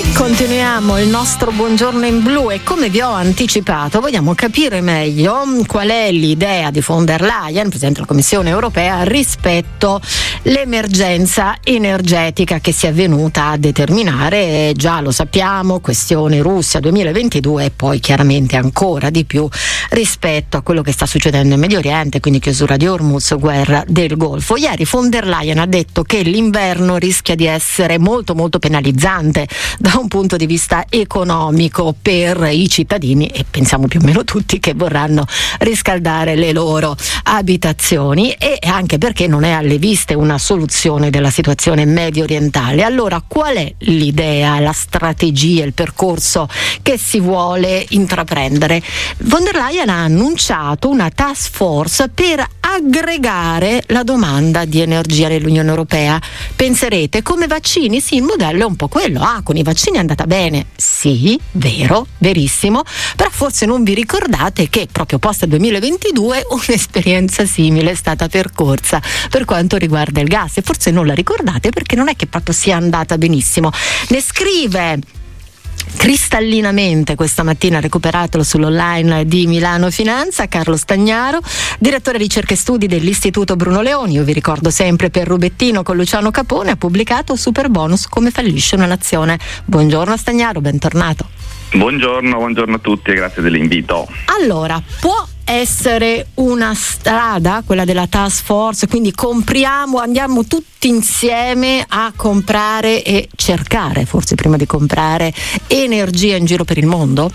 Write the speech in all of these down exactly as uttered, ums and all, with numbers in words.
Continuiamo il nostro buongiorno in blu e come vi ho anticipato vogliamo capire meglio qual è l'idea di von der Leyen, Presidente della Commissione Europea, rispetto all'emergenza energetica che si è venuta a determinare, già lo sappiamo, questione Russia duemilaventidue e poi chiaramente ancora di più rispetto a quello che sta succedendo in Medio Oriente, quindi chiusura di Hormuz, guerra del Golfo. Ieri von der Leyen ha detto che l'inverno rischia di essere molto molto penalizzante da un punto di vista economico per i cittadini e pensiamo più o meno tutti che vorranno riscaldare le loro abitazioni, e anche perché non è alle viste una soluzione della situazione medio orientale. Allora qual è l'idea, la strategia, il percorso che si vuole intraprendere? Von der Leyen ha annunciato una task force per aggregare la domanda di energia nell'Unione Europea. Penserete, come vaccini? Sì, il modello è un po' quello. Ah, con i vaccini è andata bene. Sì, vero, verissimo, però forse non vi ricordate che proprio post duemilaventidue un'esperienza simile è stata percorsa per quanto riguarda il gas, e forse non la ricordate perché non è che proprio sia andata benissimo. Ne scrive cristallinamente questa mattina, recuperatelo sull'online di Milano Finanza, Carlo Stagnaro, direttore ricerca e studi dell'Istituto Bruno Leoni. Io vi ricordo sempre per Rubettino con Luciano Capone, ha pubblicato Super Bonus, come fallisce una nazione. Buongiorno Stagnaro, bentornato. Buongiorno, buongiorno a tutti e grazie dell'invito. Allora, può essere una strada quella della task force, quindi compriamo, andiamo tutti insieme a comprare e cercare, forse prima di comprare, energia in giro per il mondo?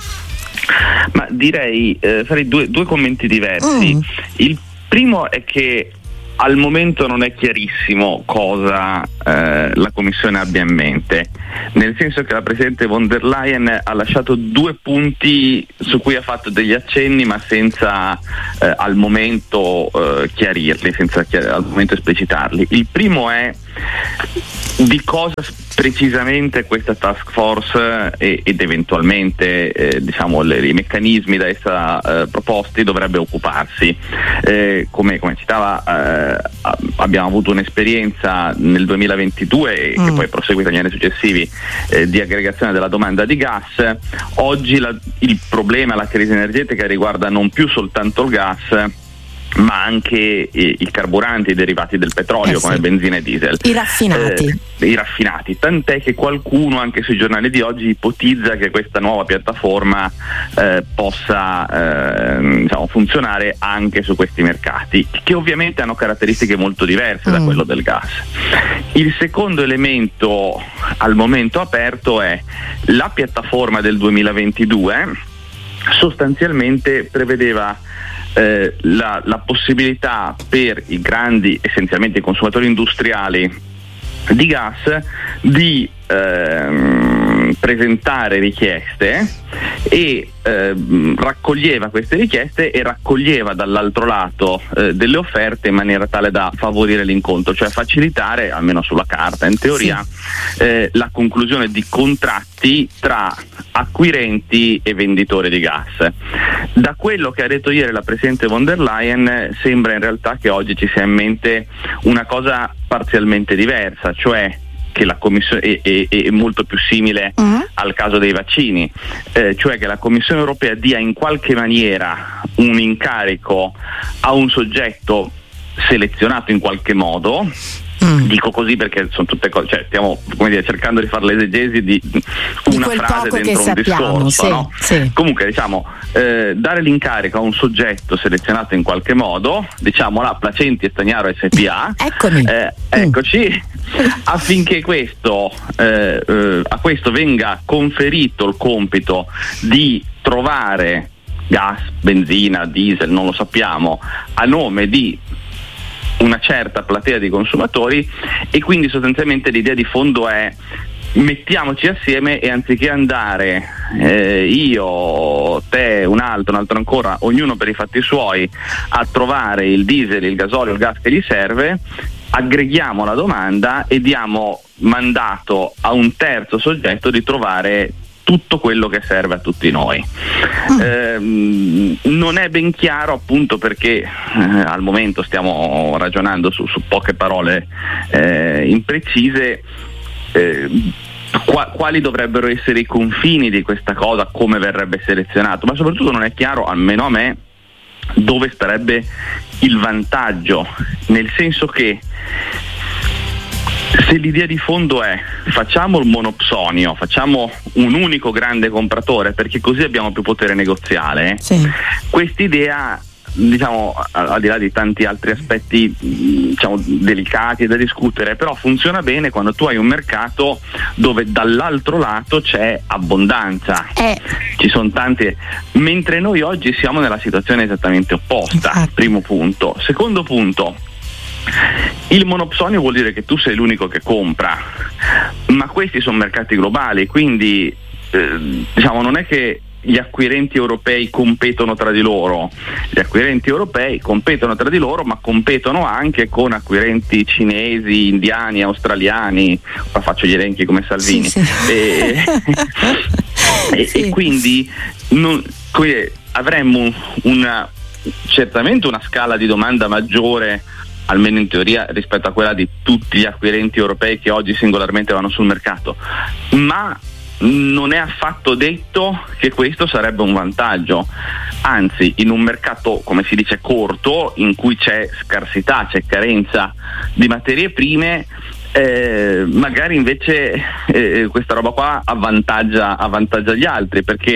Ma direi, eh, farei due, due commenti diversi. Mm. Il primo è che al momento non è chiarissimo cosa eh, la Commissione abbia in mente, nel senso che la Presidente von der Leyen ha lasciato due punti su cui ha fatto degli accenni ma senza eh, al momento eh, chiarirli, senza chiar- al momento esplicitarli. Il primo è di cosa precisamente questa task force eh, ed eventualmente eh, diciamo le, i meccanismi da essa eh, proposti dovrebbe occuparsi. Eh, come, come citava, eh, abbiamo avuto un'esperienza nel duemilaventidue mm. che poi è proseguita negli anni successivi eh, di aggregazione della domanda di gas. Oggi la, il problema, la crisi energetica riguarda non più soltanto il gas ma anche i, i carburanti, i derivati del petrolio, eh sì, come benzina e diesel, i raffinati. Eh, i raffinati, tant'è che qualcuno anche sui giornali di oggi ipotizza che questa nuova piattaforma eh, possa eh, diciamo, funzionare anche su questi mercati, che ovviamente hanno caratteristiche molto diverse mm. da quello del gas. Il secondo elemento al momento aperto è la piattaforma del duemilaventidue, sostanzialmente prevedeva Eh, la, la possibilità per i grandi, essenzialmente i consumatori industriali di gas, di ehm, presentare richieste e ehm, raccoglieva queste richieste e raccoglieva dall'altro lato eh, delle offerte in maniera tale da favorire l'incontro, cioè facilitare, almeno sulla carta, in teoria, sì. eh, la conclusione di contratti tra acquirenti e venditori di gas. Da quello che ha detto ieri la Presidente von der Leyen sembra in realtà che oggi ci sia in mente una cosa parzialmente diversa, cioè che la Commissione è, è, è molto più simile uh-huh. al caso dei vaccini, eh, cioè che la Commissione europea dia in qualche maniera un incarico a un soggetto selezionato in qualche modo. Mm. Dico così perché sono tutte cose, cioè stiamo come dire cercando di fare l'esegesi di una di frase dentro un sappiamo, discorso, sì, no? Sì. Comunque diciamo eh, dare l'incarico a un soggetto selezionato in qualche modo, diciamo la Placenti e Stagnaro S P A, Eccomi. Eh, eccoci, mm. affinché questo eh, eh, a questo venga conferito il compito di trovare gas, benzina, diesel, non lo sappiamo, a nome di una certa platea di consumatori, e quindi sostanzialmente l'idea di fondo è: mettiamoci assieme e anziché andare eh, io, te, un altro, un altro ancora, ognuno per i fatti suoi a trovare il diesel, il gasolio, il gas che gli serve, aggreghiamo la domanda e diamo mandato a un terzo soggetto di trovare tutto quello che serve a tutti noi. Mm. Eh, non è ben chiaro, appunto perché eh, al momento stiamo ragionando su, su poche parole eh, imprecise, eh, qua, quali dovrebbero essere i confini di questa cosa, come verrebbe selezionato, ma soprattutto non è chiaro, almeno a me, dove starebbe il vantaggio, nel senso che se l'idea di fondo è facciamo il monopsonio, facciamo un unico grande compratore perché così abbiamo più potere negoziale, sì. Quest'idea, diciamo, al di là di tanti altri aspetti, diciamo, delicati da discutere, però funziona bene quando tu hai un mercato dove dall'altro lato c'è abbondanza, eh. ci sono tanti, mentre noi oggi siamo nella situazione esattamente opposta. Esatto. Primo punto. Secondo punto, il monopsonio vuol dire che tu sei l'unico che compra, ma questi sono mercati globali, quindi eh, diciamo non è che gli acquirenti europei competono tra di loro, gli acquirenti europei competono tra di loro, ma competono anche con acquirenti cinesi, indiani, australiani, qua faccio gli elenchi come Salvini, sì, sì. E, e, sì. e quindi non, avremmo una, certamente una scala di domanda maggiore, almeno in teoria, rispetto a quella di tutti gli acquirenti europei che oggi singolarmente vanno sul mercato, ma non è affatto detto che questo sarebbe un vantaggio, anzi in un mercato, come si dice, corto, in cui c'è scarsità, c'è carenza di materie prime, eh, magari invece eh, questa roba qua avvantaggia, avvantaggia gli altri, perché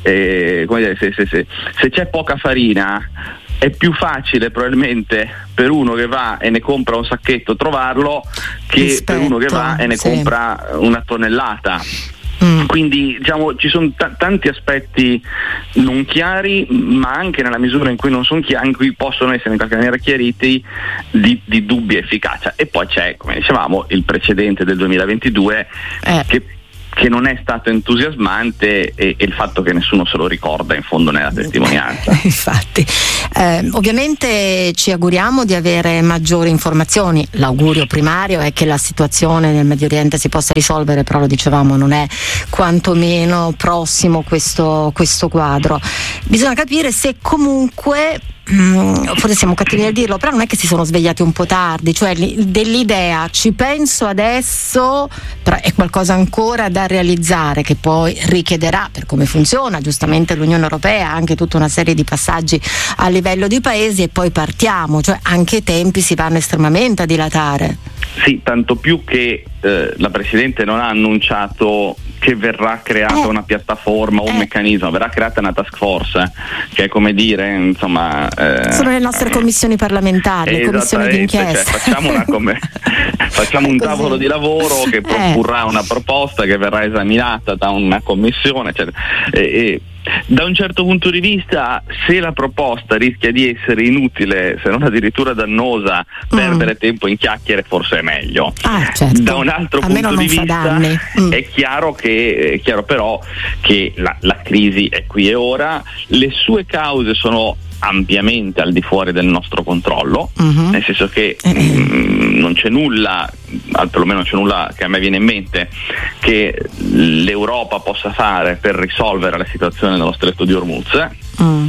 eh, come dire, se, se, se, se c'è poca farina è più facile probabilmente per uno che va e ne compra un sacchetto trovarlo che Rispetto, per uno che va e ne sì. compra una tonnellata. Mm. Quindi diciamo ci sono t- tanti aspetti non chiari, ma anche nella misura in cui non sono chiari, in cui possono essere in qualche maniera chiariti, di, di dubbia efficacia. E poi c'è, come dicevamo, il precedente del duemilaventidue eh. che che non è stato entusiasmante, e, e il fatto che nessuno se lo ricorda in fondo nella testimonianza. Infatti, eh, ovviamente ci auguriamo di avere maggiori informazioni. L'augurio primario è che la situazione nel Medio Oriente si possa risolvere, però lo dicevamo, non è quantomeno prossimo questo, questo quadro. Bisogna capire se comunque, Mm, forse siamo cattivi nel dirlo, però non è che si sono svegliati un po' tardi, cioè li, dell'idea ci penso adesso, però è qualcosa ancora da realizzare, che poi richiederà, per come funziona giustamente l'Unione Europea, anche tutta una serie di passaggi a livello di paesi, e poi partiamo, cioè anche i tempi si vanno estremamente a dilatare. Sì, tanto più che eh, la Presidente non ha annunciato che verrà creata eh. una piattaforma o un eh. meccanismo, verrà creata una task force, che è come dire, insomma... Eh, Sono le nostre commissioni parlamentari, le commissioni d'inchiesta. Cioè, facciamo una come, facciamo un tavolo di lavoro che proporrà eh. una proposta che verrà esaminata da una commissione, eccetera. E, e, da un certo punto di vista, se la proposta rischia di essere inutile, se non addirittura dannosa, mm. perdere tempo in chiacchiere forse è meglio. Ah, certo. Da un altro Almeno punto di vista mm. è chiaro che è chiaro però che la, la crisi è qui e ora, le sue cause sono ampiamente al di fuori del nostro controllo, uh-huh. nel senso che uh-huh. mh, non c'è nulla, perlomeno non c'è nulla che a me viene in mente, che l'Europa possa fare per risolvere la situazione nello stretto di Hormuz. Uh-huh.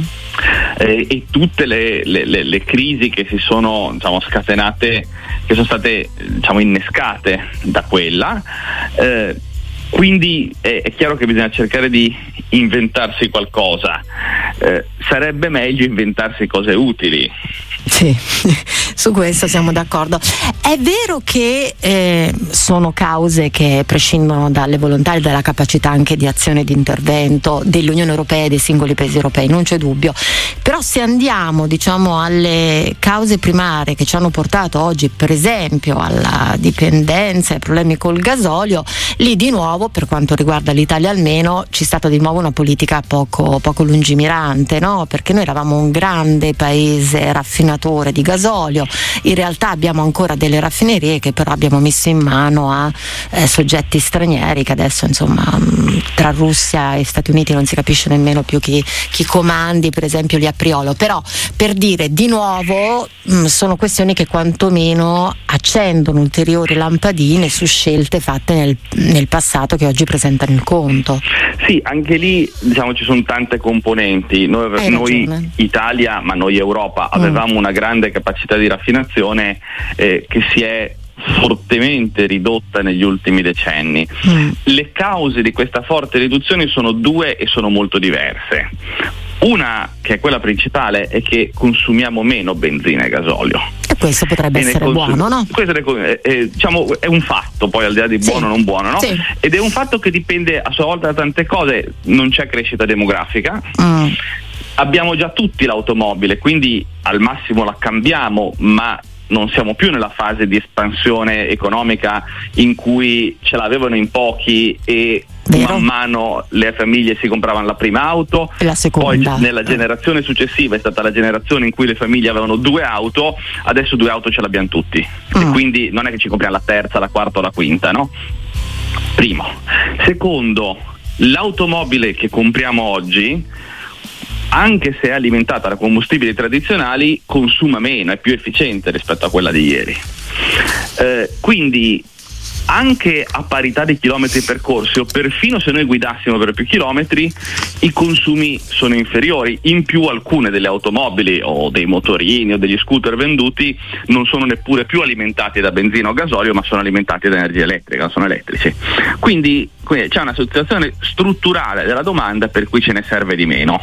Eh, e tutte le, le, le, le crisi che si sono, diciamo, scatenate, che sono state, diciamo, innescate da quella. Eh, Quindi è, è chiaro che bisogna cercare di inventarsi qualcosa, eh, sarebbe meglio inventarsi cose utili. Sì, su questo siamo d'accordo. È vero che eh, sono cause che prescindono dalle volontà e dalla capacità anche di azione e di intervento dell'Unione Europea e dei singoli paesi europei, non c'è dubbio, però se andiamo, diciamo, alle cause primarie che ci hanno portato oggi, per esempio, alla dipendenza e ai problemi col gasolio, lì di nuovo, per quanto riguarda l'Italia almeno, c'è stata di nuovo una politica poco, poco lungimirante, no? Perché noi eravamo un grande paese raffinatore di gasolio, in realtà abbiamo ancora delle raffinerie che però abbiamo messo in mano a eh, soggetti stranieri, che adesso, insomma, mh, tra Russia e Stati Uniti non si capisce nemmeno più chi, chi comandi, per esempio lì a Priolo. Però, per dire, di nuovo mh, sono questioni che quantomeno accendono ulteriori lampadine su scelte fatte nel, nel passato che oggi presentano il conto. Sì, anche lì, diciamo, ci sono tante componenti. Noi, noi Italia, ma noi Europa, avevamo mm. una grande capacità di raffinazione eh, che si è fortemente ridotta negli ultimi decenni. Mm. Le cause di questa forte riduzione sono due e sono molto diverse. Una, che è quella principale, è che consumiamo meno benzina e gasolio. E questo potrebbe e essere consum- buono, no? Questo è, è, diciamo, è un fatto, poi al di là di buono o sì. non buono, no? Sì. Ed è un fatto che dipende a sua volta da tante cose. Non c'è crescita demografica. Mm. Abbiamo già tutti l'automobile, quindi al massimo la cambiamo, ma non siamo più nella fase di espansione economica in cui ce l'avevano in pochi e Vero. man mano le famiglie si compravano la prima auto, e la seconda. Poi nella generazione successiva è stata la generazione in cui le famiglie avevano due auto, adesso due auto ce l'abbiamo tutti, mm. e quindi non è che ci compriamo la terza, la quarta o la quinta, no? Primo. Secondo, l'automobile che compriamo oggi, anche se è alimentata da combustibili tradizionali, consuma meno, è più efficiente rispetto a quella di ieri. Eh, quindi anche a parità di chilometri percorsi, o perfino se noi guidassimo per più chilometri, i consumi sono inferiori. In più alcune delle automobili o dei motorini o degli scooter venduti non sono neppure più alimentati da benzina o gasolio, ma sono alimentati da energia elettrica, sono elettrici. Quindi, quindi c'è una situazione strutturale della domanda per cui ce ne serve di meno.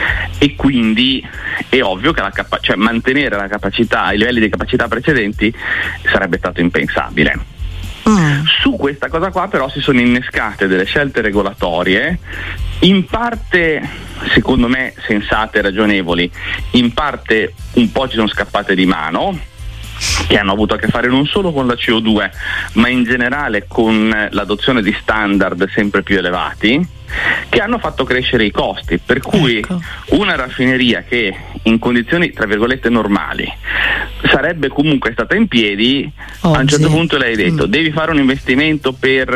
E quindi è ovvio che la capa- cioè mantenere la capacità, i livelli di capacità precedenti sarebbe stato impensabile. Mm. Su questa cosa qua però si sono innescate delle scelte regolatorie, in parte secondo me sensate e ragionevoli, in parte un po' ci sono scappate di mano, che hanno avuto a che fare non solo con la C O due, ma in generale con l'adozione di standard sempre più elevati, che hanno fatto crescere i costi, per cui ecco. una raffineria che in condizioni tra virgolette normali sarebbe comunque stata in piedi, oggi. A un certo punto lei ha detto mm. devi fare un investimento per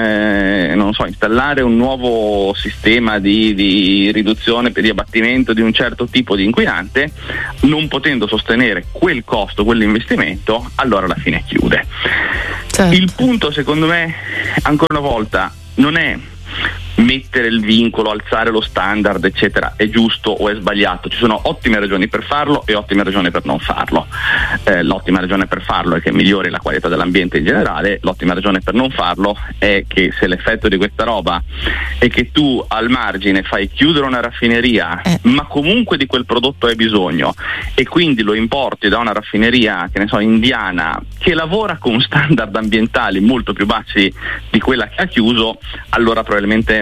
eh, non so, installare un nuovo sistema di, di riduzione, per di abbattimento di un certo tipo di inquinante, non potendo sostenere quel costo, quell'investimento, allora alla fine chiude. Certo. Il punto secondo me, ancora una volta, non è mettere il vincolo, alzare lo standard, eccetera, è giusto o è sbagliato. Ci sono ottime ragioni per farlo e ottime ragioni per non farlo. Eh, l'ottima ragione per farlo è che migliori la qualità dell'ambiente in generale, l'ottima ragione per non farlo è che se l'effetto di questa roba è che tu al margine fai chiudere una raffineria, eh. ma comunque di quel prodotto hai bisogno, e quindi lo importi da una raffineria, che ne so, indiana, che lavora con standard ambientali molto più bassi di quella che ha chiuso, allora probabilmente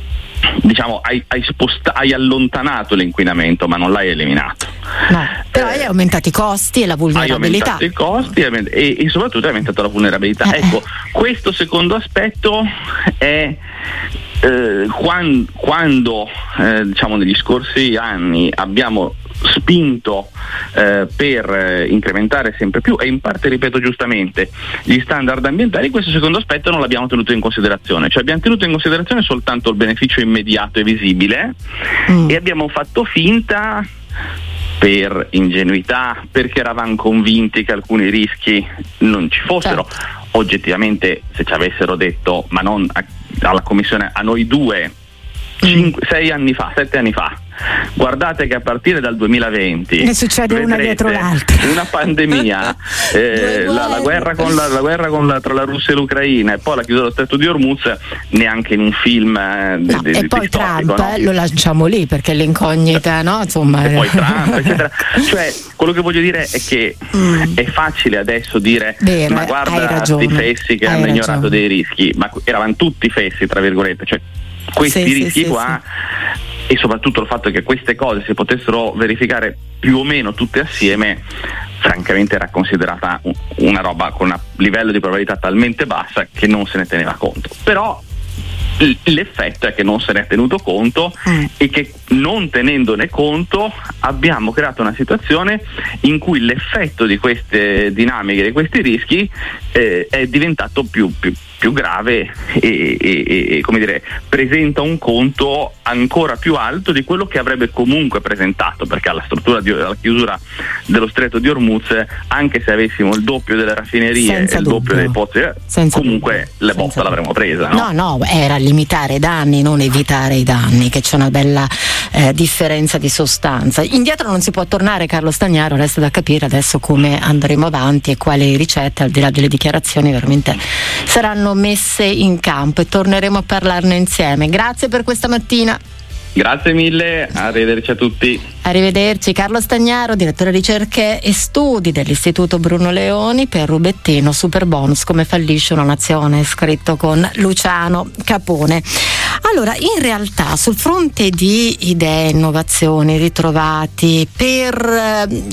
diciamo hai, hai, sposta- hai allontanato l'inquinamento, ma non l'hai eliminato. No, però eh, hai aumentato i costi e la vulnerabilità. Hai aumentato i costi e, e soprattutto hai aumentato la vulnerabilità. Eh. Ecco, questo secondo aspetto è eh, quando, quando eh, diciamo negli scorsi anni abbiamo spinto eh, per eh, incrementare sempre più, e in parte, ripeto giustamente, gli standard ambientali, questo secondo aspetto non l'abbiamo tenuto in considerazione, cioè abbiamo tenuto in considerazione soltanto il beneficio immediato e visibile, mm. e abbiamo fatto finta, per ingenuità, perché eravamo convinti che alcuni rischi non ci fossero. Certo. Oggettivamente, se ci avessero detto, ma non a, alla Commissione, a noi due, cinque, sei anni fa, sette anni fa, guardate che a partire dal duemilaventi ne succede una dietro l'altra, una pandemia, eh, la, la guerra con la, la guerra con la, tra la Russia e l'Ucraina, e poi la chiusura dello stretto di Hormuz, neanche in un film eh, no, de, de, e poi Trump, no? eh, lo lanciamo lì perché l'incognita, no? Insomma, e poi Trump, eccetera. Cioè, quello che voglio dire è che mm. è facile adesso dire Vero, ma guarda questi fessi che hanno ragione. ignorato dei rischi, ma eravamo tutti fessi tra virgolette, cioè questi sì, rischi sì, qua sì. E soprattutto il fatto che queste cose si potessero verificare più o meno tutte assieme, francamente era considerata una roba con un livello di probabilità talmente bassa che non se ne teneva conto. Però l'effetto è che non se ne è tenuto conto mm. e che, non tenendone conto, abbiamo creato una situazione in cui l'effetto di queste dinamiche, di questi rischi eh, è diventato più, più più grave e, e, e come dire, presenta un conto ancora più alto di quello che avrebbe comunque presentato, perché alla struttura di, alla chiusura dello stretto di Hormuz, anche se avessimo il doppio delle raffinerie Senza e il dubbio. doppio delle pozze, Senza comunque dubbio. la botta l'avremmo presa, no? No, no, era limitare i danni, non evitare i danni, che c'è una bella eh, differenza di sostanza. Indietro non si può tornare, Carlo Stagnaro, resta da capire adesso come andremo avanti e quali ricette, al di là delle dichiarazioni, veramente saranno messe in campo, e torneremo a parlarne insieme. Grazie per questa mattina. Grazie mille, arrivederci a tutti. Arrivederci. Carlo Stagnaro, direttore ricerche e studi dell'Istituto Bruno Leoni. Per Rubettino, super bonus, come fallisce una nazione, scritto con Luciano Capone. Allora, in realtà sul fronte di idee, innovazioni, ritrovati per eh,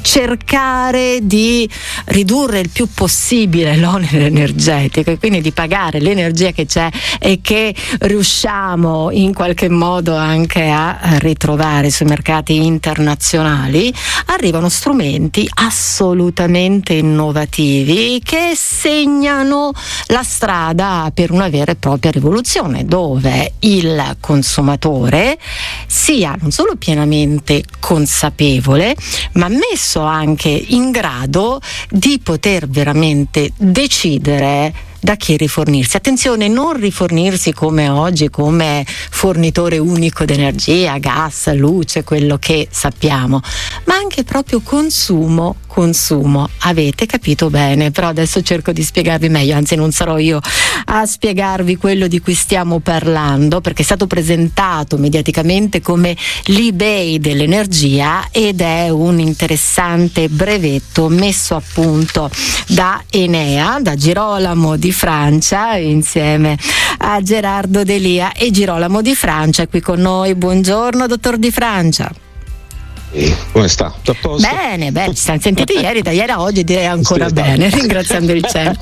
cercare di ridurre il più possibile l'onere energetico e quindi di pagare l'energia che c'è e che riusciamo in qualche modo anche a ritrovare sui mercati internazionali, arrivano strumenti assolutamente innovativi che segnano la strada per una vera e propria rivoluzione, dove il consumatore sia non solo pienamente consapevole, ma messo anche in grado di poter veramente decidere da chi rifornirsi. Attenzione, non rifornirsi come oggi, come fornitore unico d'energia, gas, luce, quello che sappiamo, ma anche proprio consumo, consumo. Avete capito bene, però adesso cerco di spiegarvi meglio, anzi non sarò io a spiegarvi quello di cui stiamo parlando, perché è stato presentato mediaticamente come l'eBay dell'energia ed è un interessante brevetto messo a punto da Enea, da Girolamo di Francia, insieme a Gerardo Delia. E Girolamo di Francia è qui con noi. Buongiorno dottor Di Francia. Come sta? Tutto a posto? Bene, bene, ci siamo sentiti ieri, da ieri a oggi direi ancora sì, bene, ringraziando il cielo.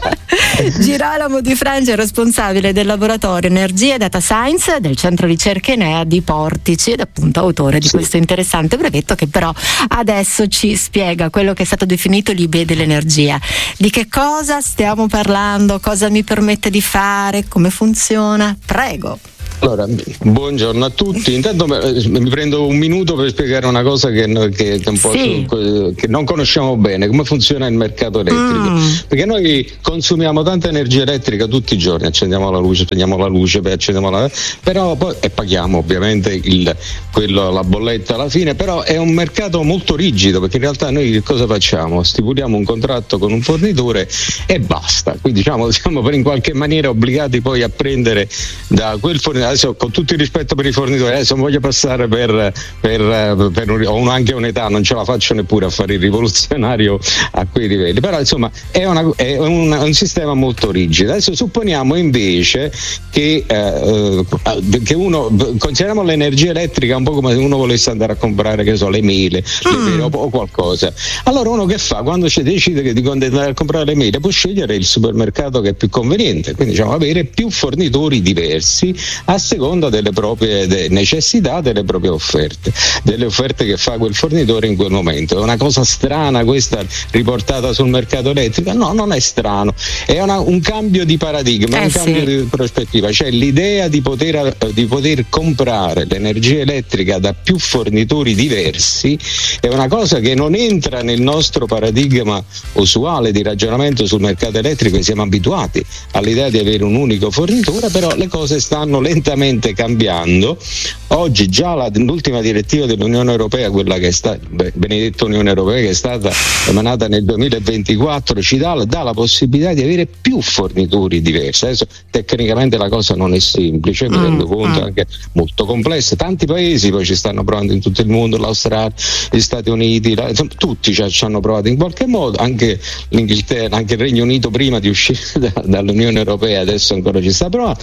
Girolamo Di Francia è responsabile del laboratorio Energia e Data Science del Centro Ricerche Enea di Portici ed appunto autore di sì. questo interessante brevetto che però adesso ci spiega quello che è stato definito l'eBay dell'energia. Di che cosa stiamo parlando? Cosa mi permette di fare? Come funziona? Prego. Allora, buongiorno a tutti. Intanto mi prendo un minuto per spiegare una cosa che, che, che, un po' sì. che non conosciamo bene, come funziona il mercato elettrico. Mm. Perché noi consumiamo tanta energia elettrica tutti i giorni, accendiamo la luce, spegniamo la luce, poi accendiamo la però poi e paghiamo ovviamente il, quello, la bolletta alla fine, però è un mercato molto rigido, perché in realtà noi che cosa facciamo? Stipuliamo un contratto con un fornitore e basta. Quindi diciamo siamo per in qualche maniera obbligati poi a prendere da quel fornitore. Adesso, con tutto il rispetto per i fornitori, adesso non voglio passare per, per, per un, ho anche un'età, non ce la faccio neppure a fare il rivoluzionario a quei livelli, però insomma è, una, è un, un sistema molto rigido. Adesso supponiamo invece che, eh, che uno, consideriamo l'energia elettrica un po' come se uno volesse andare a comprare, che so, le mele, le mele o, o qualcosa. Allora uno che fa? Quando ci decide che di andare a comprare le mele, può scegliere il supermercato che è più conveniente, quindi diciamo avere più fornitori diversi a seconda delle proprie de- necessità, delle proprie offerte, delle offerte che fa quel fornitore in quel momento. È una cosa strana questa riportata sul mercato elettrico? No, non è strano, è una, un cambio di paradigma, eh un sì. cambio di prospettiva, cioè l'idea di poter, di poter comprare l'energia elettrica da più fornitori diversi è una cosa che non entra nel nostro paradigma usuale di ragionamento sul mercato elettrico, e siamo abituati all'idea di avere un unico fornitore, però le cose stanno lentamente cambiando. Oggi già la, l'ultima direttiva dell'Unione Europea, quella che è stata, benedetta Unione Europea, che è stata emanata nel duemilaventiquattro, ci dà, dà la possibilità di avere più fornitori diversi. Adesso tecnicamente la cosa non è semplice, mi mm, rendo conto, mm. anche molto complessa. Tanti paesi poi ci stanno provando in tutto il mondo, l'Australia, gli Stati Uniti, la, insomma, tutti ci, ci hanno provato in qualche modo, anche l'Inghilterra, anche il Regno Unito prima di uscire da, dall'Unione Europea, adesso ancora ci sta provando.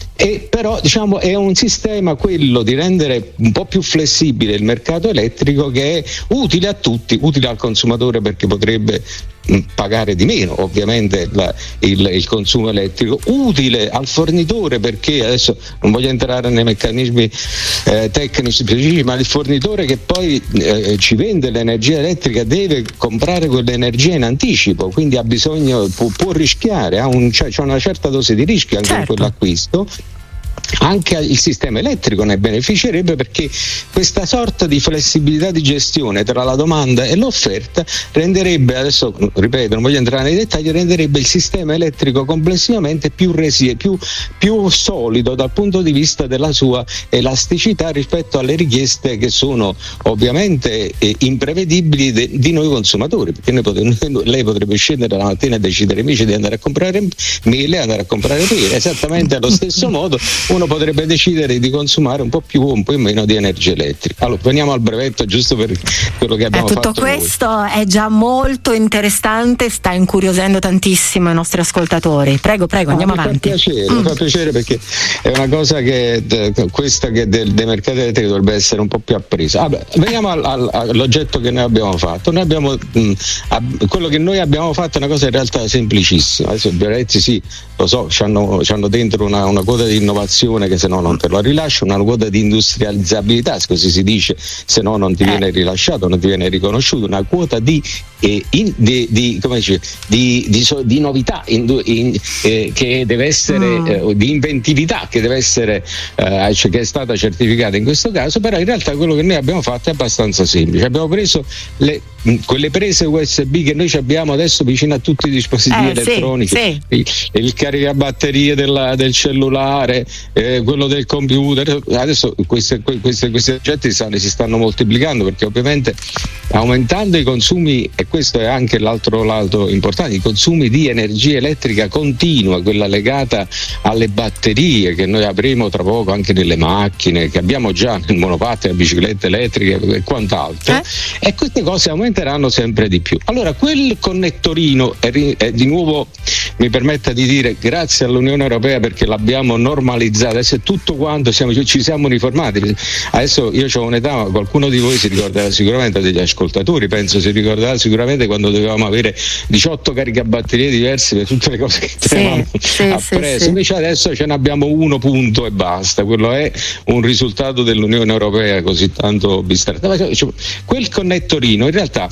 E però diciamo è un sistema, quello di rendere un po' più flessibile il mercato elettrico, che è utile a tutti, utile al consumatore perché potrebbe pagare di meno ovviamente la, il, il consumo elettrico, utile al fornitore, perché adesso non voglio entrare nei meccanismi eh, tecnici specifici, ma il fornitore che poi eh, ci vende l'energia elettrica deve comprare quell'energia in anticipo, quindi ha bisogno, può, può rischiare, ha un, c'è, c'è una certa dose di rischio anche certo. in quell'acquisto. Anche il sistema elettrico ne beneficerebbe, perché questa sorta di flessibilità di gestione tra la domanda e l'offerta renderebbe, adesso ripeto non voglio entrare nei dettagli, renderebbe il sistema elettrico complessivamente più resiliente, più, più solido dal punto di vista della sua elasticità rispetto alle richieste che sono ovviamente eh, imprevedibili de, di noi consumatori, perché noi potremmo, lei potrebbe scendere la mattina e decidere invece di andare a comprare mele, andare a comprare pere, esattamente allo stesso modo uno potrebbe decidere di consumare un po' più o un po' meno di energia elettrica. Allora veniamo al brevetto, giusto per quello che abbiamo eh, tutto fatto questo noi. È già molto interessante, sta incuriosendo tantissimo i nostri ascoltatori. Prego, prego, ah, andiamo mi avanti. Fa piacere, mm. mi fa piacere, perché è una cosa che questa che del, dei mercati elettrici dovrebbe essere un po' più appresa. Vabbè, veniamo al, al, all'oggetto che noi abbiamo fatto. Noi abbiamo mh, ab, quello che noi abbiamo fatto è una cosa in realtà semplicissima. Adesso i brevetti sì, lo so, c'hanno, c'hanno dentro una, una quota di innovazione che se no non te lo rilascio, una quota di industrializzabilità, così si dice, se no non ti viene rilasciato, non ti viene riconosciuto, una quota di eh, in, di, di, come dice, di, di, di novità in, in, eh, che deve essere mm. eh, di inventività che deve essere eh, che è stata certificata in questo caso. Però in realtà quello che noi abbiamo fatto è abbastanza semplice. Abbiamo preso le, quelle prese U S B che noi abbiamo adesso vicino a tutti i dispositivi eh, elettronici, sì, sì. Il, il caricabatterie della, del cellulare, eh, quello del computer. Adesso queste, queste, questi oggetti stanno, si stanno moltiplicando, perché ovviamente aumentando i consumi, e questo è anche l'altro lato importante, i consumi di energia elettrica continua, quella legata alle batterie che noi avremo tra poco anche nelle macchine, che abbiamo già nel monopattino, biciclette elettriche e quant'altro, eh? e queste cose aumenteranno sempre di più. Allora quel connettorino è, è di nuovo, mi permetta di dire, grazie all'Unione Europea, perché l'abbiamo normalizzato, adesso è tutto quanto siamo, ci siamo uniformati. Adesso io ho un'età, ma qualcuno di voi si ricorderà sicuramente, degli ascoltatori penso si ricorderà sicuramente, quando dovevamo avere diciotto caricabatterie diversi per tutte le cose che tenevamo sì, sì, appresso, sì, sì. Invece adesso ce ne abbiamo uno punto e basta. Quello è un risultato dell'Unione Europea così tanto bistratta. Quel connettorino in realtà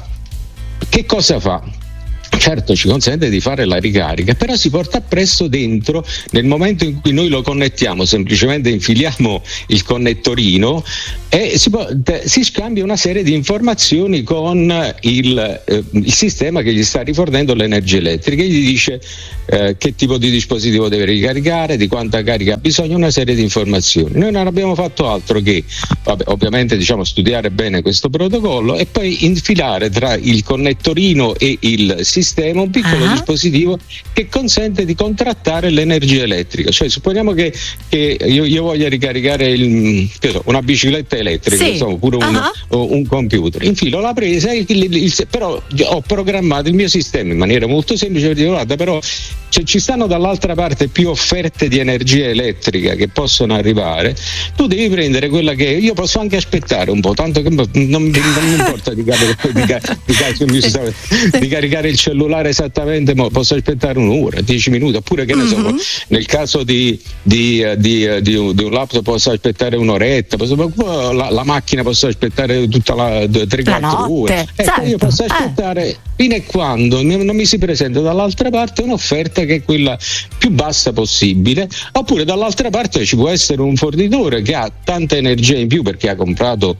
che cosa fa? Certo ci consente di fare la ricarica, però si porta appresso dentro, nel momento in cui noi lo connettiamo, semplicemente infiliamo il connettorino e si, può, si scambia una serie di informazioni con il, eh, il sistema che gli sta rifornendo l'energia elettrica, e gli dice eh, che tipo di dispositivo deve ricaricare, di quanta carica ha bisogno, una serie di informazioni. Noi non abbiamo fatto altro che vabbè, ovviamente diciamo studiare bene questo protocollo e poi infilare tra il connettorino e il sistema un piccolo uh-huh. dispositivo che consente di contrattare l'energia elettrica. Cioè supponiamo che, che io, io voglia ricaricare il, una bicicletta elettrica, sì. insomma, oppure uh-huh. un, un computer, infilo la presa, il, il, il, però ho programmato il mio sistema in maniera molto semplice per dire guarda, però cioè, ci stanno dall'altra parte più offerte di energia elettrica che possono arrivare, tu devi prendere quella che io posso anche aspettare un po', tanto che non, non mi importa di, di, di, di, di caricare il cellulare esattamente, ma posso aspettare un'ora, dieci minuti, oppure che ne so, mm-hmm. nel caso di, di, di, di, un, di un laptop posso aspettare un'oretta, posso, la, la macchina posso aspettare tutta la tre quattro ore, ecco, certo. Io posso aspettare eh. fino a quando non mi si presenta dall'altra parte un'offerta che è quella più bassa possibile, oppure dall'altra parte ci può essere un fornitore che ha tanta energia in più perché ha comprato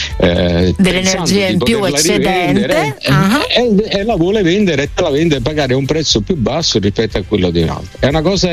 eh, dell'energia in più eccedente uh-huh. e, e, e la vuole vendere e te la vende a pagare un prezzo più basso rispetto a quello di un altro. È una cosa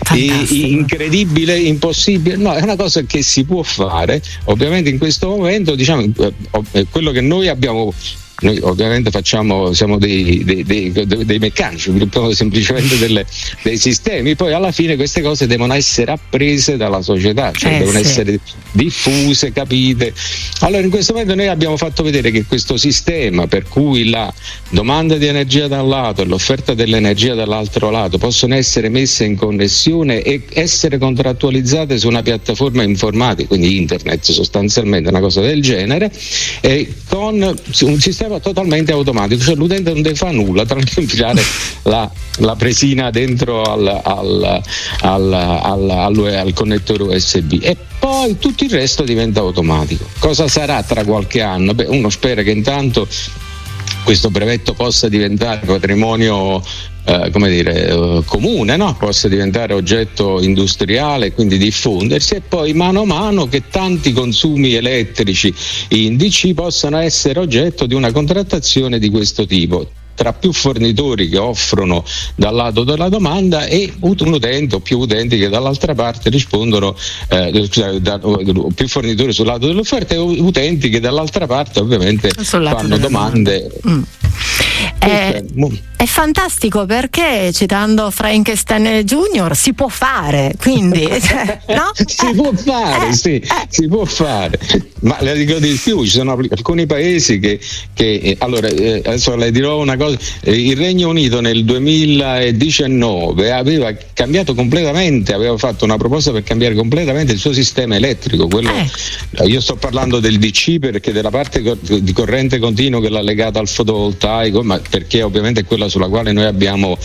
i, incredibile, impossibile? No, è una cosa che si può fare. Ovviamente in questo momento diciamo eh, quello che noi abbiamo, noi ovviamente facciamo, siamo dei, dei, dei, dei meccanici, sviluppiamo semplicemente delle, dei sistemi, poi alla fine queste cose devono essere apprese dalla società, cioè eh, devono sì. essere diffuse, capite. Allora in questo momento noi abbiamo fatto vedere che questo sistema per cui la domanda di energia da un lato e l'offerta dell'energia dall'altro lato possono essere messe in connessione e essere contrattualizzate su una piattaforma informatica, quindi internet sostanzialmente, una cosa del genere, e con un sistema sistema totalmente automatico, cioè l'utente non deve fare nulla tranne infilare la, la presina dentro al, al, al, al, al, al connettore U S B e poi tutto il resto diventa automatico. Cosa sarà tra qualche anno? Beh, uno spera che intanto questo brevetto possa diventare patrimonio eh, come dire eh, comune, no? Possa diventare oggetto industriale, quindi diffondersi, e poi mano a mano che tanti consumi elettrici indici possano essere oggetto di una contrattazione di questo tipo tra più fornitori che offrono dal lato della domanda e un utente o più utenti che dall'altra parte rispondono, eh, scusate, da, più fornitori sul lato dell'offerta e utenti che dall'altra parte ovviamente fanno domande. Mm. È, è fantastico perché, citando Frankenstein Junior, si può fare, quindi cioè, no? si può fare, eh, sì, eh. si può fare, ma le dico di più, ci sono alcuni paesi che, che eh, allora eh, adesso le dirò una cosa, eh, il Regno Unito nel duemiladiciannove aveva cambiato completamente, aveva fatto una proposta per cambiare completamente il suo sistema elettrico, quello, eh. io sto parlando del D C perché della parte di corrente continuo che l'ha legata al fotovoltaico, ma perché ovviamente è quella sulla quale noi abbiamo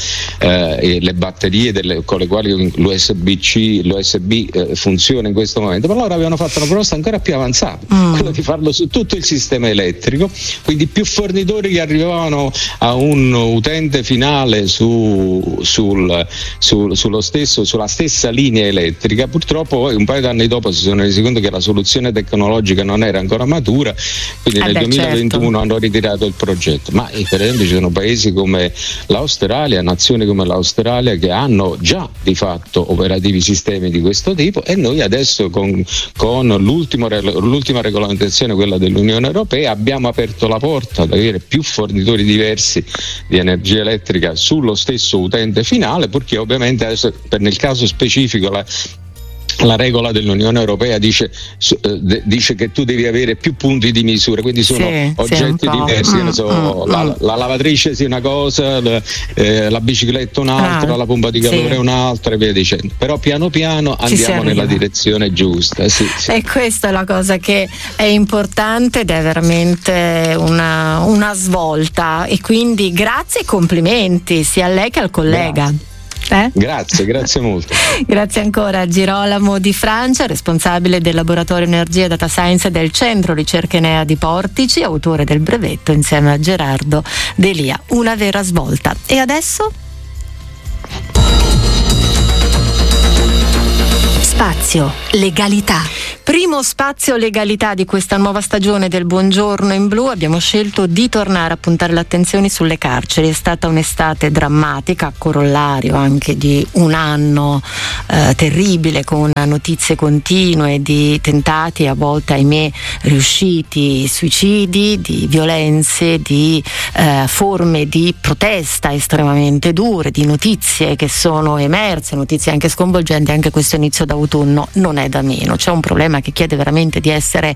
eh, le batterie delle, con le quali l'U S B C, l'U S B eh, funziona in questo momento, ma loro avevano fatto una proposta ancora più avanzata, mm. quello di farlo su tutto il sistema elettrico, quindi più fornitori che arrivavano a un utente finale su, sul, sul, sullo stesso, sulla stessa linea elettrica. Purtroppo poi un paio di anni dopo si sono resi conto che la soluzione tecnologica non era ancora matura, quindi eh nel beh, duemilaventuno certo. hanno ritirato il progetto, ma eh, per esempio ci sono paesi come l'Australia, nazioni come l'Australia che hanno già di fatto operativi sistemi di questo tipo, e noi adesso con, con l'ultimo, l'ultima regolamentazione, quella dell'Unione Europea, abbiamo aperto la porta ad avere più fornitori diversi di energia elettrica sullo stesso utente finale, perché ovviamente adesso per nel caso specifico la La regola dell'Unione Europea dice, eh, dice che tu devi avere più punti di misura, quindi sono sì, oggetti sì, diversi, mm, so, mm, la, la lavatrice sia una cosa, la, eh, la bicicletta un'altra, ah, la pompa di calore sì. un'altra e via dicendo. Però piano piano andiamo nella direzione giusta. Sì, sì. E questa è la cosa che è importante ed è veramente una, una svolta, e quindi grazie e complimenti sia a lei che al collega. Grazie. Eh? Grazie, grazie molto. Grazie ancora a Girolamo Di Francia, responsabile del laboratorio Energia e Data Science del Centro Ricerche Enea di Portici, autore del brevetto insieme a Gerardo Delia. Una vera svolta. E adesso? Spazio legalità. Primo spazio legalità di questa nuova stagione del Buongiorno in Blu. Abbiamo scelto di tornare a puntare l'attenzione sulle carceri. È stata un'estate drammatica, corollario anche di un anno eh, terribile, con notizie continue di tentati, a volte ahimè riusciti, suicidi, di violenze, di eh, forme di protesta estremamente dure, di notizie che sono emerse, notizie anche sconvolgenti. Anche questo inizio d'autunno non è da meno. C'è un problema che chiede veramente di essere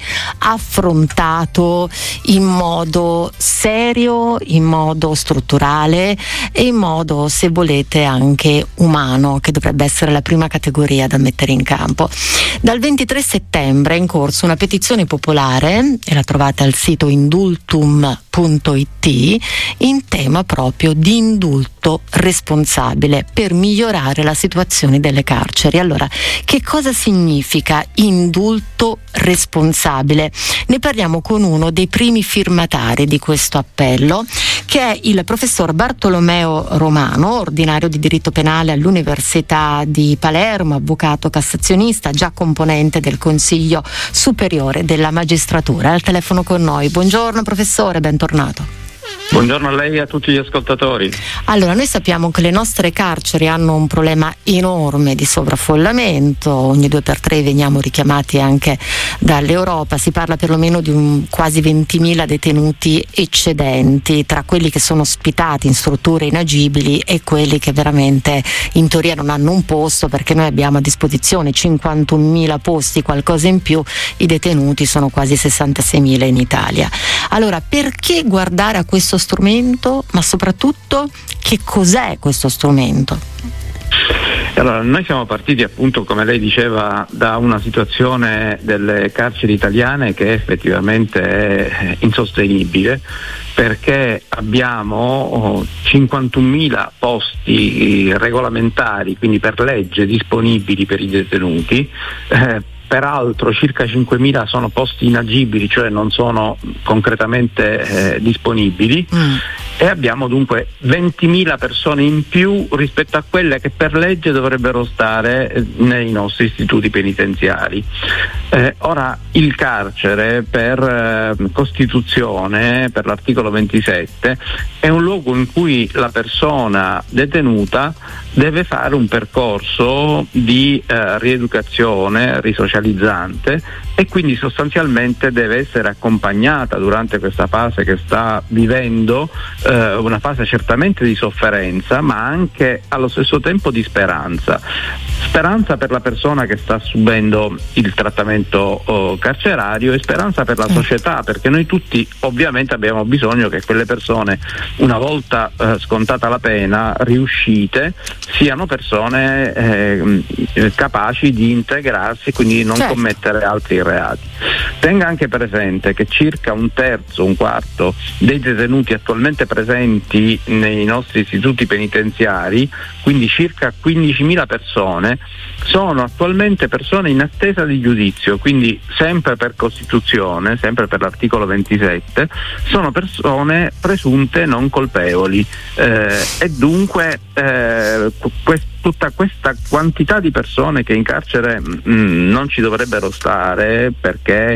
affrontato in modo serio, in modo strutturale e in modo, se volete, anche umano, che dovrebbe essere la prima categoria da mettere in campo. Dal ventitré settembre è in corso una petizione popolare, e la trovate al sito indultum punto it, in tema proprio di indulto responsabile per migliorare la situazione delle carceri. Allora, che cosa significa indulto responsabile? Ne parliamo con uno dei primi firmatari di questo appello, che è il professor Bartolomeo Romano, ordinario di diritto penale all'Università di Palermo, avvocato cassazionista, già componente del Consiglio Superiore della Magistratura. Al telefono con noi. Buongiorno professore, bentornato. Buongiorno a lei e a tutti gli ascoltatori. Allora, noi sappiamo che le nostre carceri hanno un problema enorme di sovraffollamento, ogni due per tre veniamo richiamati anche dall'Europa, si parla perlomeno di un quasi ventimila detenuti eccedenti, tra quelli che sono ospitati in strutture inagibili e quelli che veramente in teoria non hanno un posto, perché noi abbiamo a disposizione cinquantunomila posti, qualcosa in più, i detenuti sono quasi sessantaseimila in Italia. Allora, perché guardare a questo strumento, ma soprattutto che cos'è questo strumento? Allora, noi siamo partiti appunto, come lei diceva, da una situazione delle carceri italiane che effettivamente è insostenibile, perché abbiamo cinquantunomila posti regolamentari, quindi per legge, disponibili per i detenuti. Eh, Peraltro circa cinquemila sono posti inagibili, cioè non sono concretamente eh, disponibili, mm. e abbiamo dunque ventimila persone in più rispetto a quelle che per legge dovrebbero stare eh, nei nostri istituti penitenziari. Eh, ora, il carcere per eh, Costituzione, per l'articolo ventisette, è un luogo in cui la persona detenuta deve fare un percorso di eh, rieducazione, risocializzante, e quindi sostanzialmente deve essere accompagnata durante questa fase che sta vivendo, eh, una fase certamente di sofferenza, ma anche allo stesso tempo di speranza. Speranza per la persona che sta subendo il trattamento oh, carcerario, e speranza per la società, perché noi tutti ovviamente abbiamo bisogno che quelle persone, una volta eh, scontata la pena, riuscite, siano persone eh, capaci di integrarsi, quindi di non certo. commettere altri reati. Tenga anche presente che circa un terzo, un quarto dei detenuti attualmente presenti nei nostri istituti penitenziari, quindi circa quindicimila persone, sono attualmente persone in attesa di giudizio, quindi sempre per Costituzione, sempre per l'articolo ventisette, sono persone presunte non colpevoli, eh, e dunque eh, quest- tutta questa quantità di persone che in carcere mh, non ci dovrebbero stare, perché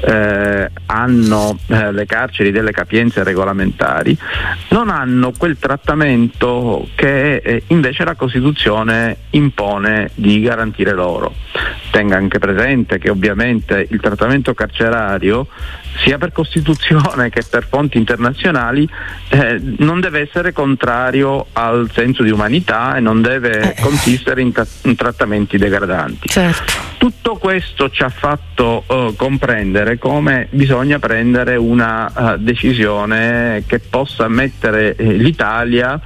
eh, hanno eh, le carceri delle capienze regolamentari, non hanno quel trattamento che eh, invece la Costituzione impone di garantire loro. Tenga anche presente che ovviamente il trattamento carcerario, sia per Costituzione che per fonti internazionali, eh, non deve essere contrario al senso di umanità e non deve consistere in, tra- in trattamenti degradanti. Certo. Tutto questo ci ha fatto uh, comprendere come bisogna prendere una uh, decisione che possa mettere eh, l'Italia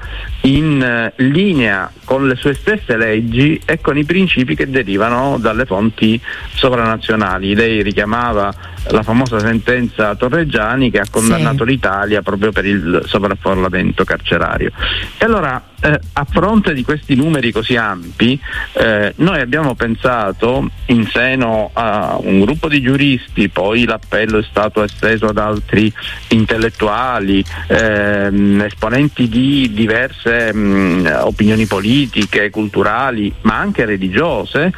in uh, linea con le sue stesse leggi e con i principi che derivano dalle fonti sovranazionali. Lei richiamava la famosa sentenza Torreggiani che ha condannato sì. l'Italia proprio per il sovraffollamento carcerario. E allora, eh, a fronte di questi numeri così ampi, eh, noi abbiamo pensato in seno a un gruppo di giuristi, poi l'appello è stato esteso ad altri intellettuali, ehm, esponenti di diverse mh, opinioni politiche, culturali, ma anche religiose,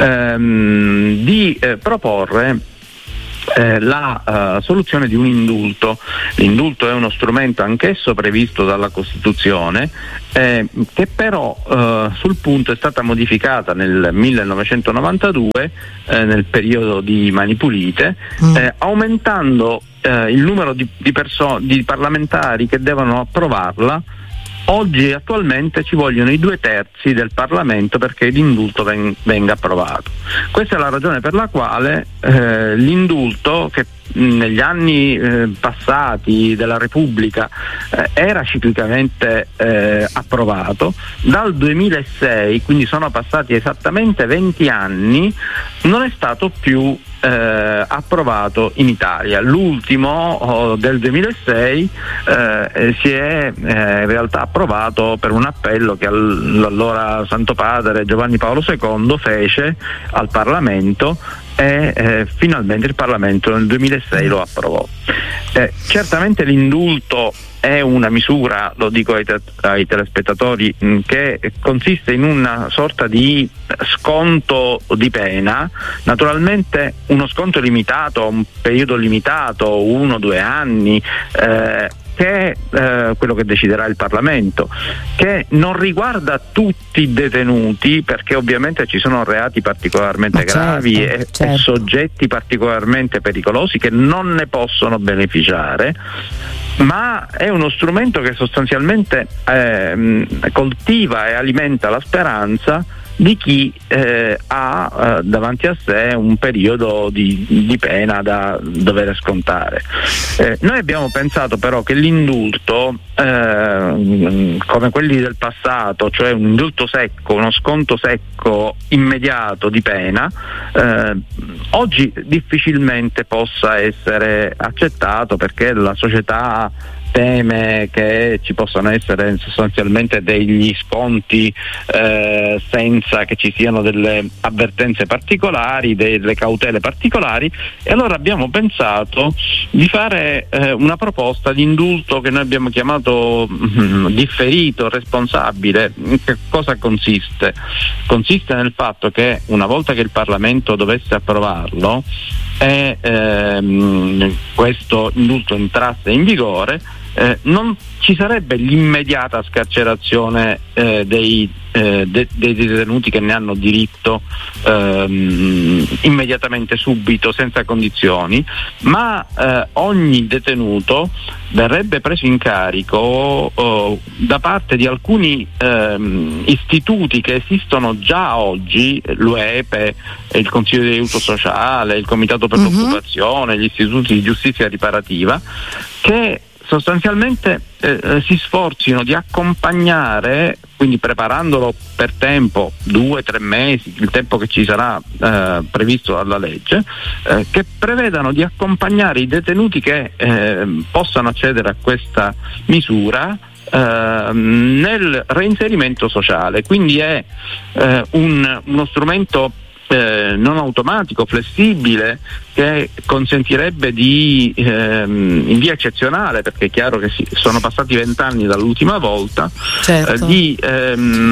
ehm, di eh, proporre Eh, la uh, soluzione di un indulto. L'indulto è uno strumento anch'esso previsto dalla Costituzione, eh, che però uh, sul punto è stata modificata nel millenovecentonovantadue, eh, nel periodo di Mani Pulite, mm. eh, aumentando eh, il numero di, di, perso- di parlamentari che devono approvarla. Oggi attualmente ci vogliono i due terzi del Parlamento perché l'indulto ven- venga approvato. Questa è la ragione per la quale eh, l'indulto, che negli anni eh, passati della Repubblica eh, era ciclicamente eh, approvato, dal duemilasei, quindi sono passati esattamente venti anni, non è stato più Eh, approvato in Italia. L'ultimo oh, del duemilasei eh, si è eh, in realtà approvato per un appello che allora Santo Padre Giovanni Paolo secondo fece al Parlamento, e eh, finalmente il Parlamento nel duemilasei lo approvò. Eh, certamente l'indulto è una misura, lo dico ai, te- ai telespettatori, mh, che consiste in una sorta di sconto di pena, naturalmente uno sconto limitato, un periodo limitato, uno o due anni, eh, che è eh, quello che deciderà il Parlamento, che non riguarda tutti i detenuti, perché ovviamente ci sono reati particolarmente certo, gravi e, certo. e soggetti particolarmente pericolosi che non ne possono beneficiare, ma è uno strumento che sostanzialmente eh, coltiva e alimenta la speranza di chi eh, ha eh, davanti a sé un periodo di, di pena da dover scontare. Eh, noi abbiamo pensato però che l'indulto, eh, come quelli del passato, cioè un indulto secco, uno sconto secco immediato di pena, eh, oggi difficilmente possa essere accettato, perché la società teme che ci possano essere sostanzialmente degli sconti eh, senza che ci siano delle avvertenze particolari, delle cautele particolari, e allora abbiamo pensato di fare eh, una proposta di indulto che noi abbiamo chiamato mh, differito, responsabile. In che cosa consiste? Consiste nel fatto che una volta che il Parlamento dovesse approvarlo e ehm, questo indulto entrasse in vigore, Eh, non ci sarebbe l'immediata scarcerazione eh, dei, eh, de- dei detenuti che ne hanno diritto ehm, immediatamente, subito, senza condizioni, ma eh, ogni detenuto verrebbe preso in carico oh, da parte di alcuni ehm, istituti che esistono già oggi, l'U E P E, il Consiglio di aiuto sociale, il Comitato per mm-hmm. l'occupazione, gli istituti di giustizia riparativa, che sostanzialmente eh, si sforzino di accompagnare, quindi preparandolo per tempo, due, tre mesi, il tempo che ci sarà eh, previsto dalla legge, eh, che prevedano di accompagnare i detenuti che eh, possano accedere a questa misura eh, nel reinserimento sociale. Quindi è eh, un, uno strumento Eh, non automatico, flessibile, che consentirebbe di ehm, in via eccezionale, perché è chiaro che si, sono passati vent'anni dall'ultima volta, certo. eh, di ehm,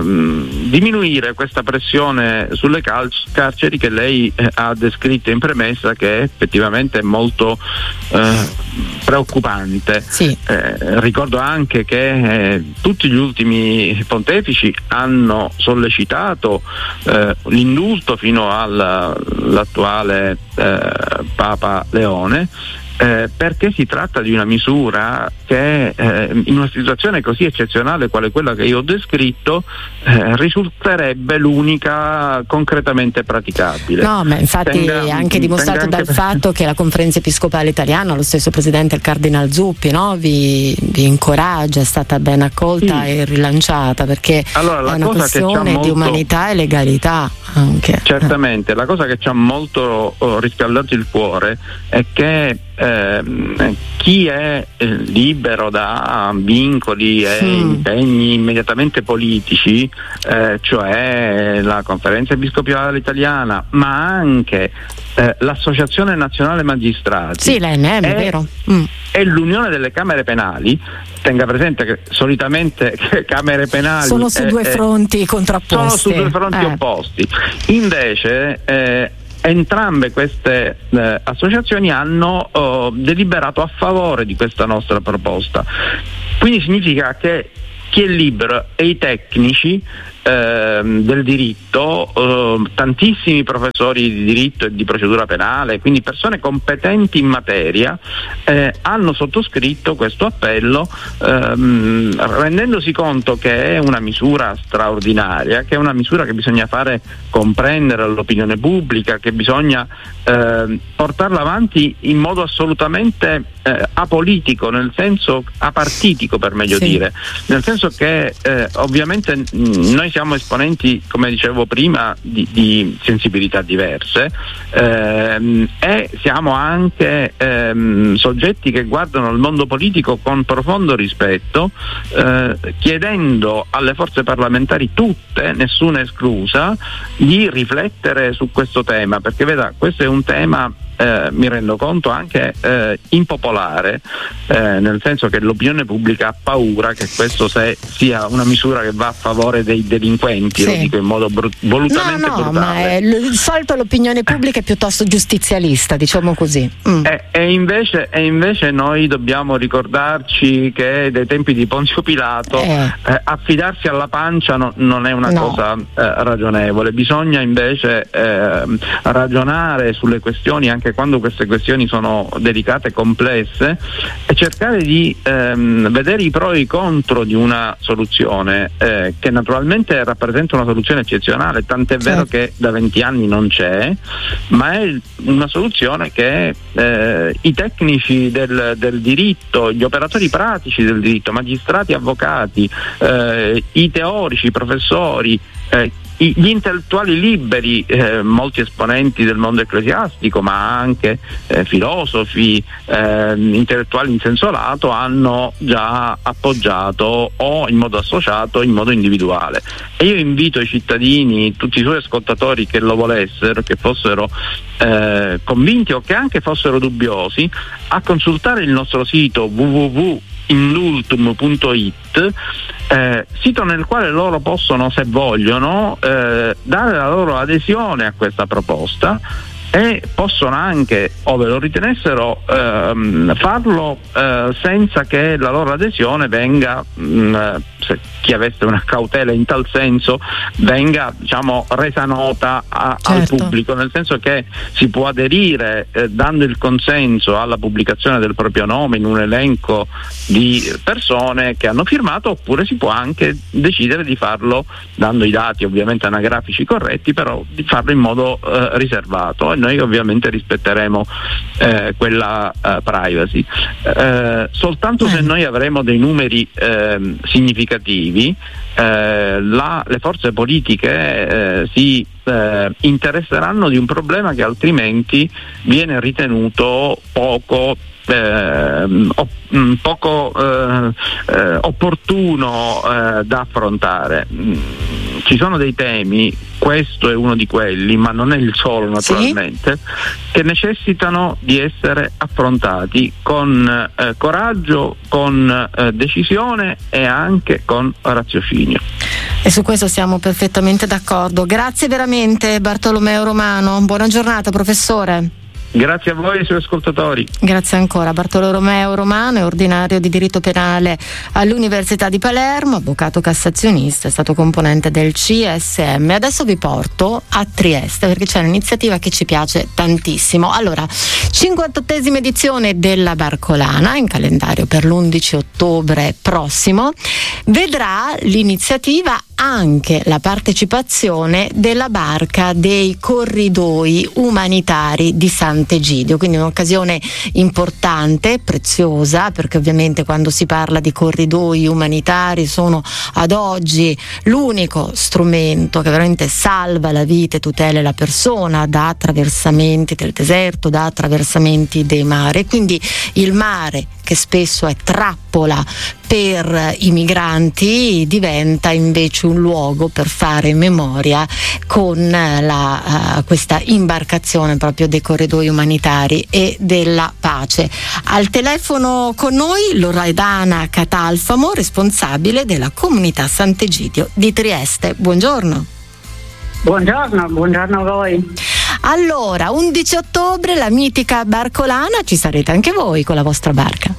ehm, diminuire questa pressione sulle cal- carceri che lei eh, ha descritto in premessa, che effettivamente è molto eh, preoccupante. Sì. Eh, ricordo anche che eh, tutti gli ultimi pontefici hanno sollecitato eh, l'indulto fino all'attuale eh, Papa Leone, eh, perché si tratta di una misura che eh, in una situazione così eccezionale quale quella che io ho descritto eh, risulterebbe l'unica concretamente praticabile. No, ma infatti tenga, è anche dimostrato anche dal per... fatto che la Conferenza Episcopale Italiana, lo stesso presidente, il Cardinal Zuppi, no, vi, vi incoraggia, è stata ben accolta sì. e rilanciata, perché allora, la è una cosa questione che molto... di umanità e legalità anche. Certamente, la cosa che ci ha molto oh, riscaldato il cuore è che eh, chi è eh, libero da vincoli e mm. impegni immediatamente politici, eh, cioè la Conferenza Episcopale Italiana, ma anche eh, l'Associazione Nazionale Magistrati, sì, l'A N M, è vero, mm. e l'Unione delle Camere Penali. Tenga presente che solitamente camere penali sono su eh, due fronti contrapposti, sono su due fronti eh. opposti. Invece eh, entrambe queste eh, associazioni hanno oh, deliberato a favore di questa nostra proposta. Quindi significa che chi è libero e i tecnici eh, del diritto, eh, tantissimi professori di diritto e di procedura penale, quindi persone competenti in materia, eh, hanno sottoscritto questo appello, ehm, rendendosi conto che è una misura straordinaria, che è una misura che bisogna fare comprendere all'opinione pubblica, che bisogna eh, portarla avanti in modo assolutamente eh, apolitico, nel senso apartitico per meglio sì. dire, nel senso che eh, ovviamente mh, noi siamo esponenti, come dicevo prima, di, di sensibilità diverse ehm, e siamo anche ehm, soggetti che guardano il mondo politico con profondo rispetto, eh, chiedendo alle forze parlamentari tutte, nessuna esclusa, di riflettere su questo tema, perché veda, questo è un tema Eh, mi rendo conto anche eh, impopolare, eh, nel senso che l'opinione pubblica ha paura che questo se sia una misura che va a favore dei delinquenti, sì. lo dico in modo brut- volutamente no, no, brutale. Ma è, il solito l'opinione pubblica è piuttosto giustizialista, diciamo così. Mm. E, e, invece, e invece noi dobbiamo ricordarci che dai tempi di Ponzio Pilato eh. Eh, affidarsi alla pancia no, non è una no. cosa eh, ragionevole, bisogna invece eh, ragionare sulle questioni anche anche quando queste questioni sono delicate e complesse, è cercare di ehm, vedere i pro e i contro di una soluzione eh, che naturalmente rappresenta una soluzione eccezionale, tant'è certo. vero che da venti anni non c'è, ma è una soluzione che eh, i tecnici del, del diritto, gli operatori pratici del diritto, magistrati, avvocati, eh, i teorici, i professori, eh, gli intellettuali liberi, eh, molti esponenti del mondo ecclesiastico, ma anche eh, filosofi, eh, intellettuali in senso lato, hanno già appoggiato o in modo associato o in modo individuale. E io invito i cittadini, tutti i suoi ascoltatori che lo volessero, che fossero eh, convinti o che anche fossero dubbiosi, a consultare il nostro sito w w w punto indultum punto i t, eh, sito nel quale loro possono, se vogliono, eh, dare la loro adesione a questa proposta, e possono anche, ove lo ritenessero, ehm, farlo eh, senza che la loro adesione venga, mh, se chi avesse una cautela in tal senso, venga, diciamo, resa nota a, certo. al pubblico, nel senso che si può aderire eh, dando il consenso alla pubblicazione del proprio nome in un elenco di persone che hanno firmato, oppure si può anche decidere di farlo dando i dati ovviamente anagrafici corretti, però di farlo in modo eh, riservato, e noi ovviamente rispetteremo eh, quella eh, privacy. Eh, soltanto mm. se noi avremo dei numeri eh, significativi, eh, la, le forze politiche eh, si eh, interesseranno di un problema che altrimenti viene ritenuto poco Eh, op- poco eh, eh, opportuno eh, da affrontare. Ci sono dei temi, questo è uno di quelli, ma non è il solo naturalmente, sì? che necessitano di essere affrontati con eh, coraggio, con eh, decisione e anche con raziocinio. E su questo siamo perfettamente d'accordo. Grazie veramente Bartolomeo Romano, buona giornata professore. Grazie a voi e ai suoi ascoltatori. Grazie ancora. Bartolomeo Romano è ordinario di diritto penale all'Università di Palermo, avvocato cassazionista, è stato componente del C S M. Adesso vi porto a Trieste perché c'è un'iniziativa che ci piace tantissimo. Allora, cinquantottesima edizione della Barcolana, in calendario per l'undici ottobre prossimo, vedrà l'iniziativa anche la partecipazione della barca dei corridoi umanitari di Sant'Egidio, quindi un'occasione importante, preziosa, perché ovviamente quando si parla di corridoi umanitari sono ad oggi l'unico strumento che veramente salva la vita e tutela la persona da attraversamenti del deserto, da attraversamenti dei mari, quindi il mare, che spesso è trappola per i migranti, diventa invece un luogo per fare memoria con la, uh, questa imbarcazione proprio dei corridoi umanitari e della pace. Al telefono con noi Loredana Catalfamo, responsabile della comunità Sant'Egidio di Trieste. Buongiorno. Buongiorno, buongiorno a voi. Allora, undici ottobre, la mitica Barcolana, ci sarete anche voi con la vostra barca?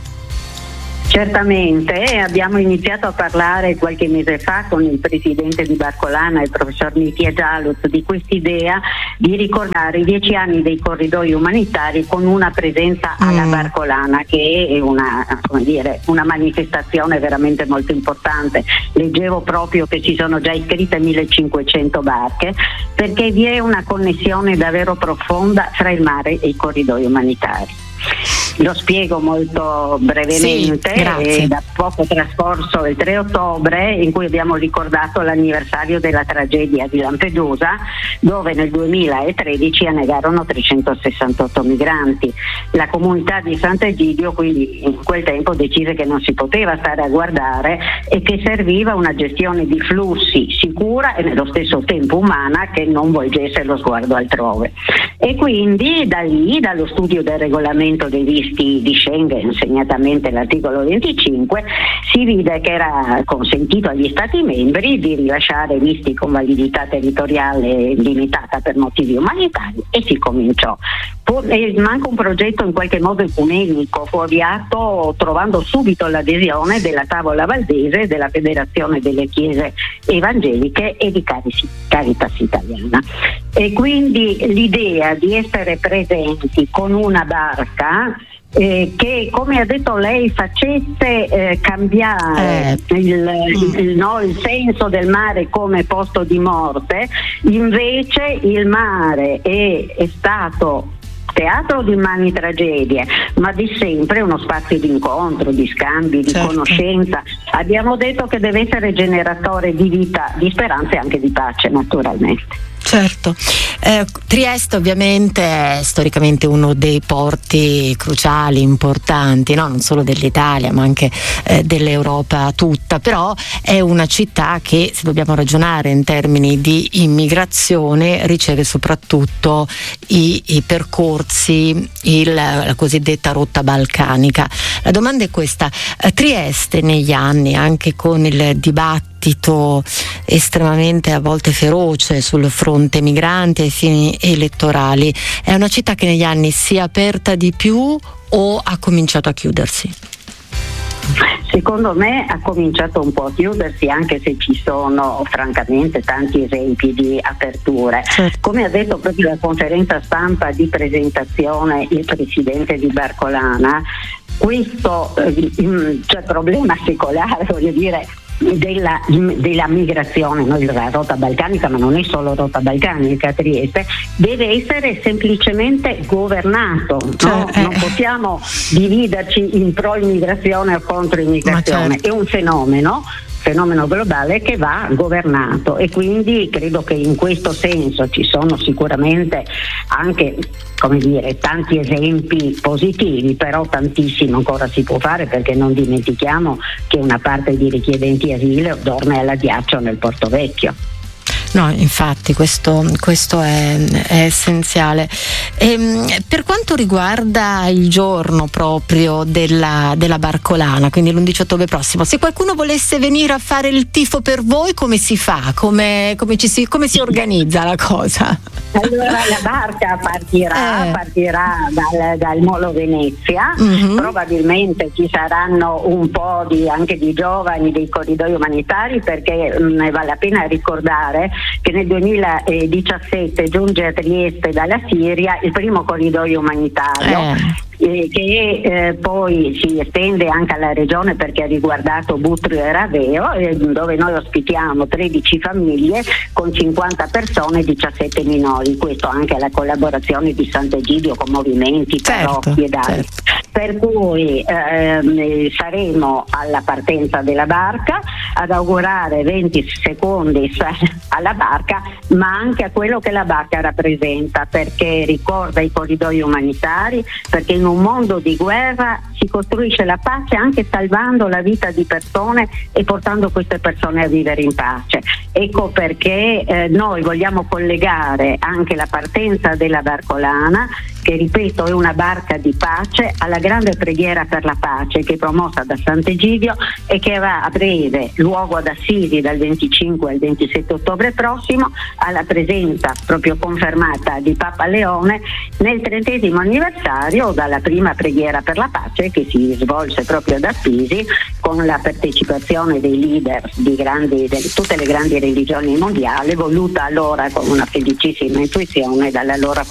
Certamente, abbiamo iniziato a parlare qualche mese fa con il presidente di Barcolana, il professor Mitja Jaluz, di quest'idea di ricordare i dieci anni dei corridoi umanitari con una presenza alla mm. Barcolana, che è una, come dire, una manifestazione veramente molto importante. Leggevo proprio che ci sono già iscritte millecinquecento barche, perché vi è una connessione davvero profonda fra il mare e i corridoi umanitari. Lo spiego molto brevemente. Sì, da poco trascorso il tre ottobre, in cui abbiamo ricordato l'anniversario della tragedia di Lampedusa, dove nel duemilatredici annegarono trecentosessantotto migranti. La comunità di Sant'Egidio quindi in quel tempo decise che non si poteva stare a guardare e che serviva una gestione di flussi sicura e nello stesso tempo umana, che non volgesse lo sguardo altrove. E quindi da lì, dallo studio del regolamento dei visti visti di Schengen, segnatamente l'articolo venticinque, si vide che era consentito agli Stati membri di rilasciare visti con validità territoriale limitata per motivi umanitari, e si cominciò. Manca un progetto in qualche modo ecumenico, fu avviato trovando subito l'adesione della Tavola Valdese, della Federazione delle Chiese Evangeliche e di Caritas Italiana. E quindi l'idea di essere presenti con una barca Eh, che, come ha detto lei, facesse eh, cambiare eh. il, il, no, il senso del mare come posto di morte. Invece il mare è, è stato teatro di immani tragedie, ma di sempre uno spazio di incontro, di scambi, di certo. conoscenza. Abbiamo detto che deve essere generatore di vita, di speranza e anche di pace, naturalmente. Certo, eh, Trieste ovviamente è storicamente uno dei porti cruciali, importanti, no? Non solo dell'Italia ma anche eh, dell'Europa tutta, però è una città che, se dobbiamo ragionare in termini di immigrazione, riceve soprattutto i, i percorsi, il, la cosiddetta rotta balcanica. La domanda è questa: Trieste negli anni, anche con il dibattito estremamente a volte feroce sul fronte migranti ai fini elettorali, è una città che negli anni si è aperta di più o ha cominciato a chiudersi? Secondo me ha cominciato un po' a chiudersi, anche se ci sono francamente tanti esempi di aperture. Certo. Come ha detto proprio la conferenza stampa di presentazione il presidente di Barcolana, questo eh, cioè, problema secolare, voglio dire, Della, della migrazione, no, della rotta balcanica, ma non è solo rotta balcanica a Trieste, deve essere semplicemente governato, cioè, no? eh. Non possiamo dividerci in pro immigrazione o contro immigrazione, certo. È un fenomeno fenomeno globale che va governato, e quindi credo che in questo senso ci sono sicuramente anche, come dire, tanti esempi positivi, però tantissimo ancora si può fare, perché non dimentichiamo che una parte di richiedenti asilo dorme all'addiaccio nel Porto Vecchio. No, infatti questo, questo è, è essenziale. E, per quanto riguarda il giorno proprio della, della Barcolana, quindi l'undici ottobre prossimo, se qualcuno volesse venire a fare il tifo per voi, come si fa? Come, come, ci si, come si organizza la cosa? Allora la barca partirà, eh. partirà dal, dal Molo Venezia, mm-hmm. probabilmente ci saranno un po' di, anche di giovani dei corridoi umanitari, perché mh, vale la pena ricordare che nel duemiladiciassette giunge a Trieste dalla Siria il primo corridoio umanitario. Eh. Eh, che eh, poi si estende anche alla regione, perché ha riguardato Butrio e Raveo, eh, dove noi ospitiamo tredici famiglie con cinquanta persone e diciassette minori, questo anche alla collaborazione di Sant'Egidio con movimenti, certo, parrocchie, certo. Per cui eh, saremo alla partenza della barca ad augurare venti secondi alla barca, ma anche a quello che la barca rappresenta, perché ricorda i corridoi umanitari, perché in un mondo di guerra si costruisce la pace anche salvando la vita di persone e portando queste persone a vivere in pace. Ecco perché eh, noi vogliamo collegare anche la partenza della Barcolana, che ripeto è una barca di pace, alla grande preghiera per la pace che è promossa da Sant'Egidio e che avrà a breve luogo ad Assisi dal venticinque al ventisette ottobre prossimo, alla presenza proprio confermata di Papa Leone nel trentesimo anniversario dalla prima preghiera per la pace che si svolse proprio ad Assisi, con la partecipazione dei leader di grandi, di tutte le grandi religioni mondiali, voluta allora con una felicissima intuizione dall'allora